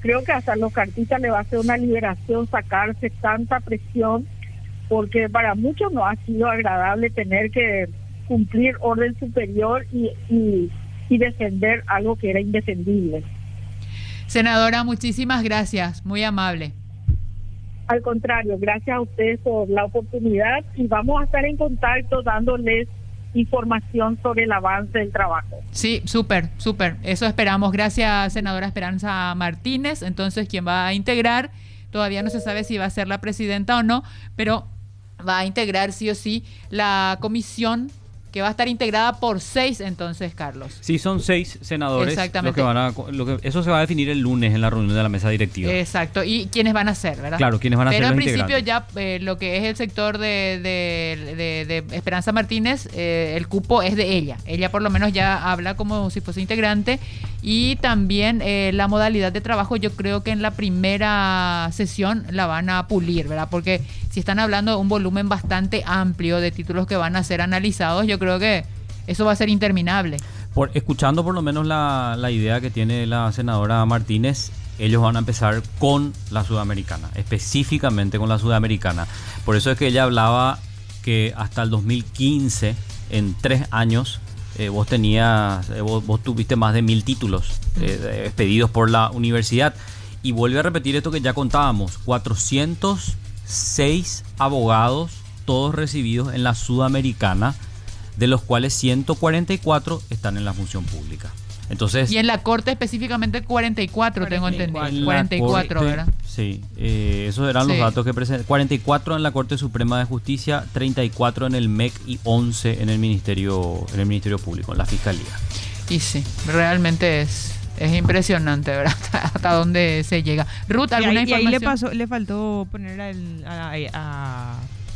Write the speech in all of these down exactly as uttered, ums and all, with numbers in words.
creo que hasta a los cartistas le va a hacer una liberación sacarse tanta presión, porque para muchos no ha sido agradable tener que cumplir orden superior y, y, y defender algo que era indefendible. Senadora, muchísimas gracias, muy amable. Al contrario, gracias a ustedes por la oportunidad y vamos a estar en contacto dándoles información sobre el avance del trabajo. Sí, súper, súper. Eso esperamos. Gracias, senadora Esperanza Martínez. Entonces, quien va a integrar, todavía no se sabe si va a ser la presidenta o no, pero va a integrar sí o sí la comisión, que va a estar integrada por seis, entonces, Carlos. Sí, son seis senadores. Exactamente. Los que van a, lo que, eso se va a definir el lunes en la reunión de la mesa directiva. Exacto. ¿Y quiénes van a ser, verdad? Claro, quiénes van a ser Pero los en principio integrantes. ya eh, lo que es el sector de, de, de, de Esperanza Martínez, eh, el cupo es de ella. Ella por lo menos ya habla como si fuese integrante. Y también eh, la modalidad de trabajo, yo creo que en la primera sesión la van a pulir, ¿verdad? Porque si están hablando de un volumen bastante amplio de títulos que van a ser analizados, yo creo que eso va a ser interminable. Por, escuchando por lo menos la, la idea que tiene la senadora Martínez, ellos van a empezar con la sudamericana, específicamente con la sudamericana. Por eso es que ella hablaba que hasta el dos mil quince, en tres años, eh, vos tenías, eh, vos, vos tuviste más de mil títulos eh, expedidos por la universidad. Y vuelve a repetir esto que ya contábamos, cuatrocientos seis abogados, todos recibidos en la sudamericana, de los cuales ciento cuarenta y cuatro están en la función pública. Entonces, y en la Corte específicamente cuarenta y cuatro, tengo entendido. en cuarenta y cuatro, Corte, ¿verdad? Sí, eh, esos eran Sí. los datos que presentan. cuarenta y cuatro en la Corte Suprema de Justicia, treinta y cuatro en el M E C y once en el Ministerio, en el Ministerio Público, en la Fiscalía. Y sí, realmente es... Es impresionante, ¿verdad? Hasta dónde se llega. Ruth, ¿alguna y ahí, y ahí información? le pasó, le faltó poner al, a, a,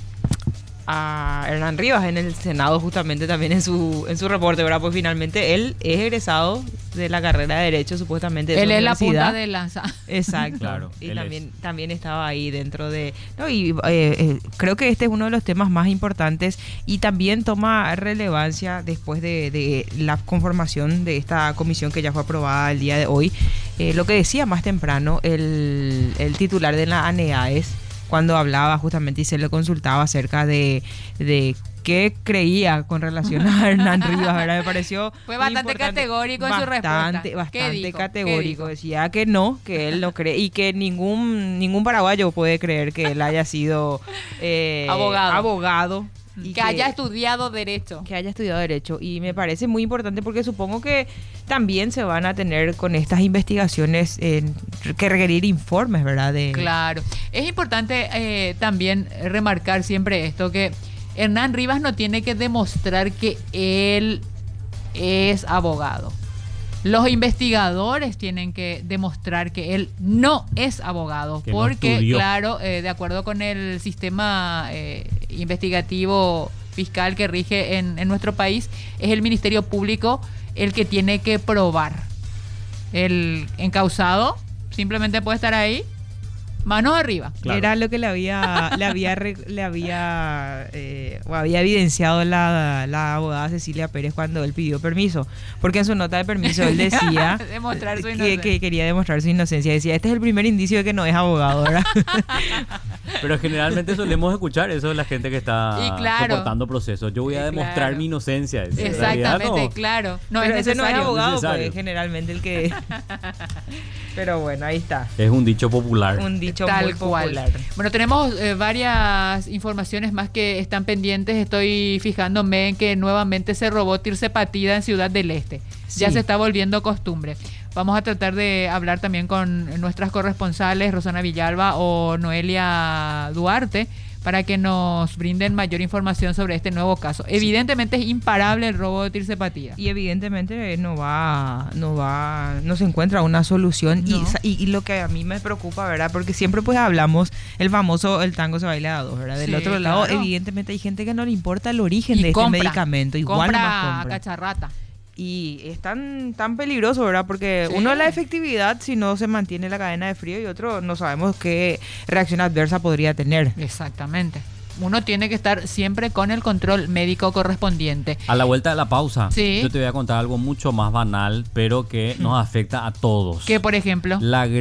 a Hernán Rivas en el Senado justamente también en su en su reporte, ¿verdad? Pues finalmente él es egresado de la carrera de Derecho, supuestamente. De él es la universidad. punta de lanza. Exacto. Claro, y él también, es. también estaba ahí dentro de... No, y eh, eh, creo que este es uno de los temas más importantes y también toma relevancia después de, de la conformación de esta comisión que ya fue aprobada el día de hoy. Eh, lo que decía más temprano el, el titular de la ANEAES, cuando hablaba justamente y se le consultaba acerca de... de qué creía con relación a Hernán Rivas, ¿verdad? Me pareció Fue bastante importante. categórico en bastante, su respuesta. ¿Qué Bastante dijo? categórico. ¿Qué dijo? Decía que no, que él no cree y que ningún ningún paraguayo puede creer que él haya sido eh, Abogado. abogado y que haya estudiado Derecho. que haya estudiado Derecho. Y me parece muy importante porque supongo que también se van a tener con estas investigaciones eh, que requerir informes, ¿verdad? De... Claro. Es importante eh, también remarcar siempre esto, que Hernán Rivas no tiene que demostrar que él es abogado. Los investigadores tienen que demostrar que él no es abogado, Que no porque, estudió. claro, eh, de acuerdo con el sistema eh, investigativo fiscal que rige en, en nuestro país, es el Ministerio Público el que tiene que probar. El encausado simplemente puede estar ahí, manos arriba. Claro. Era lo que le había le había le había eh, o había evidenciado la, la abogada Cecilia Pérez cuando él pidió permiso, porque en su nota de permiso él decía Demostrar su que, inocencia. que quería demostrar su inocencia. Decía, este es el primer indicio de que no es abogado, ¿verdad? Pero generalmente solemos escuchar eso de la gente que está Y claro. soportando procesos. Yo voy a Sí, demostrar claro. mi inocencia. En realidad, Exactamente, no. claro. No Pero es ese no es necesario. abogado, Necesario. pues generalmente el que... Pero bueno, ahí está. Es un dicho popular. Un dicho Tal muy cual. popular. Bueno, tenemos eh, varias informaciones más que están pendientes. Estoy fijándome en que nuevamente se robó Tirse Patida en Ciudad del Este. Ya Sí. se está volviendo costumbre. Vamos a tratar de hablar también con nuestras corresponsales, Rosana Villalba o Noelia Duarte, para que nos brinden mayor información sobre este nuevo caso. Evidentemente es imparable el robo de Tirse Patida. Y evidentemente no va, no va, no se encuentra una solución. No. Y, y, y lo que a mí me preocupa, ¿verdad? Porque siempre pues hablamos el famoso el tango se baila a dos, ¿verdad? Del Sí, otro lado, claro. evidentemente hay gente que no le importa el origen Y de compra, este medicamento. Igual compra nomás compra. cacharrata. Y es tan, tan peligroso, ¿verdad? Porque Sí. uno la efectividad si no se mantiene la cadena de frío y otro no sabemos qué reacción adversa podría tener. Exactamente. Uno tiene que estar siempre con el control médico correspondiente. A la vuelta de la pausa, Sí. yo te voy a contar algo mucho más banal, pero que nos afecta a todos. Que, por ejemplo... La